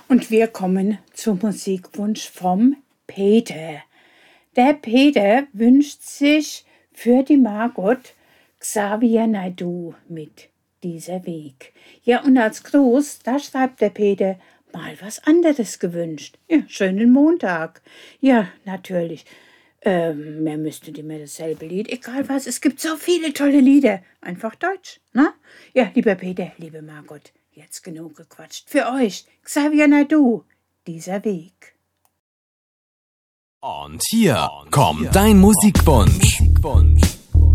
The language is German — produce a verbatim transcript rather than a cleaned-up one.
Und wir kommen zum Musikwunsch vom Peter. Der Peter wünscht sich für die Margot Xavier Naidoo mit Dieser Weg. Ja, und als Gruß, da schreibt der Peter mal was anderes gewünscht. Ja, schönen Montag. Ja, natürlich. Ähm, mehr müsste immer dasselbe Lied. Egal was, es gibt so viele tolle Lieder. Einfach Deutsch, ne? Ja, lieber Peter, liebe Margot, jetzt genug gequatscht. Für euch, Xavier Naidoo, Dieser Weg. Und hier kommt dein Musikwunsch.